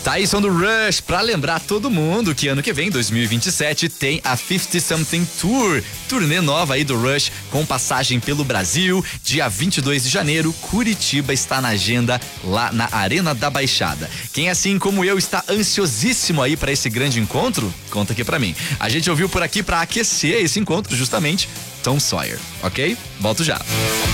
Tyson do Rush, pra lembrar todo mundo que ano que vem, 2027, tem a 50 Something Tour, turnê nova aí do Rush, com passagem pelo Brasil. Dia 22 de janeiro, Curitiba está na agenda lá na Arena da Baixada. Quem assim como eu está ansiosíssimo aí pra esse grande encontro? Conta aqui pra mim. A gente ouviu por aqui pra aquecer esse encontro justamente Tom Sawyer, ok? Volto já.